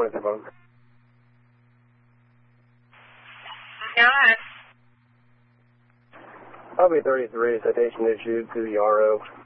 the phone. Go ahead. Probably 33, citation issued to the RO.